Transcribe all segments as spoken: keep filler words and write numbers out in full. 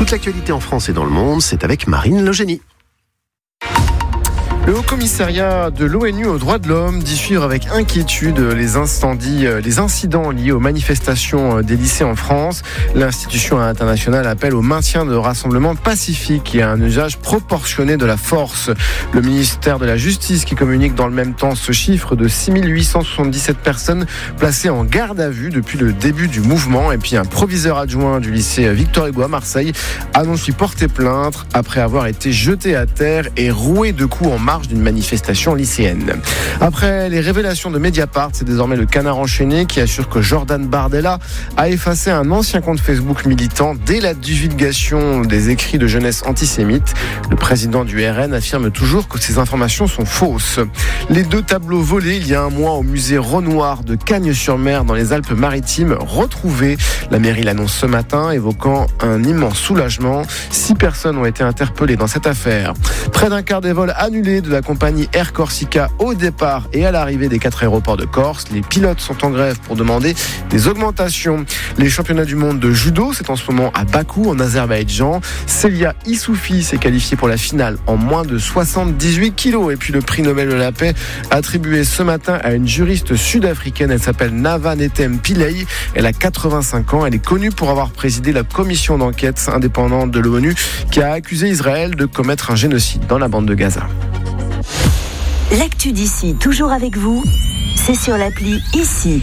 Toute l'actualité en France et dans le monde, c'est avec Marine Logénie. Le Haut-Commissariat de l'ONU aux droits de l'homme dit suivre avec inquiétude les incendies, les incidents liés aux manifestations des lycées en France. L'institution internationale appelle au maintien de rassemblements pacifiques et à un usage proportionné de la force. Le ministère de la Justice qui communique dans le même temps ce chiffre de six mille huit cent soixante-dix-sept personnes placées en garde à vue depuis le début du mouvement. Et puis un proviseur adjoint du lycée Victor Hugo à Marseille annonce lui porter plainte après avoir été jeté à terre et roué de coups en marge d'une manifestation lycéenne. Après les révélations de Mediapart, c'est désormais le Canard enchaîné qui assure que Jordan Bardella a effacé un ancien compte Facebook militant dès la divulgation des écrits de jeunesse antisémites. Le président du R N affirme toujours que ces informations sont fausses. Les deux tableaux volés il y a un mois au musée Renoir de Cagnes-sur-Mer dans les Alpes-Maritimes retrouvés. La mairie l'annonce ce matin, évoquant un immense soulagement. Six personnes ont été interpellées dans cette affaire. Près d'un quart des vols annulés de la compagnie Air Corsica au départ et à l'arrivée des quatre aéroports de Corse. Les pilotes sont en grève pour demander des augmentations. Les championnats du monde de judo, c'est en ce moment à Bakou, en Azerbaïdjan. Célia Issoufi s'est qualifiée pour la finale en moins de soixante-dix-huit kilos. Et puis le prix Nobel de la paix attribué ce matin à une juriste sud-africaine. Elle s'appelle Nava Netem Pillay. Elle a quatre-vingt-cinq ans. Elle est connue pour avoir présidé la commission d'enquête indépendante de l'ONU qui a accusé Israël de commettre un génocide dans la bande de Gaza. L'actu d'ici, toujours avec vous, c'est sur l'appli Ici.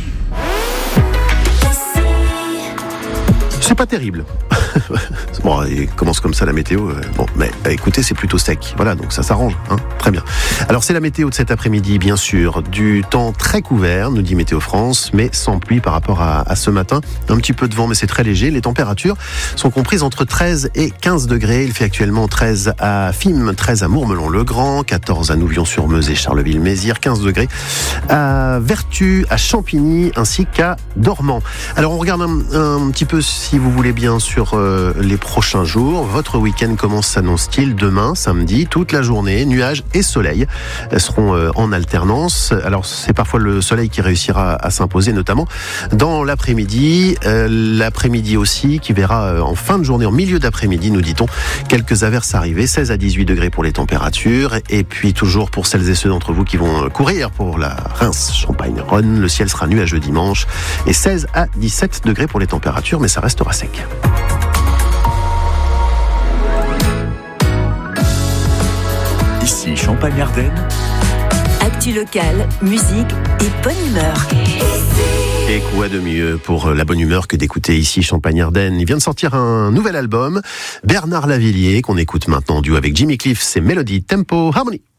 C'est pas terrible. Bon, il commence comme ça la météo. Bon, mais écoutez, c'est plutôt sec. Voilà, donc ça s'arrange. Hein, très bien. Alors, c'est la météo de cet après-midi, bien sûr. Du temps très couvert, nous dit Météo France, mais sans pluie par rapport à, à ce matin. Un petit peu de vent, mais c'est très léger. Les températures sont comprises entre treize et quinze degrés. Il fait actuellement treize à Fismes, treize à Mourmelon-le-Grand, quatorze à Nouvion-sur-Meuse et Charleville-Mézières, quinze degrés à Vertus, à Champigny, ainsi qu'à Dormans. Alors, on regarde un, un petit peu, si vous voulez bien, sur euh, les prochains jours. Votre week-end commence, s'annonce-t-il, demain, samedi, toute la journée, nuages et soleil seront euh, en alternance. Alors, c'est parfois le soleil qui réussira à s'imposer, notamment dans l'après-midi. Euh, l'après-midi aussi, qui verra euh, en fin de journée, en milieu d'après-midi, nous dit-on, quelques averses arriver, seize à dix-huit degrés pour les températures. Et puis, toujours pour celles et ceux d'entre vous qui vont courir pour la Reims, Champagne, Rhône, le ciel sera nuageux dimanche et seize à dix-sept degrés pour les températures, mais ça restera sec. Ici Champagne-Ardenne. Actu locale, musique et bonne humeur. Et quoi de mieux pour la bonne humeur que d'écouter ici Champagne-Ardenne. Il vient de sortir un nouvel album, Bernard Lavilliers, qu'on écoute maintenant en duo avec Jimmy Cliff, c'est Mélodie, Tempo, Harmonie.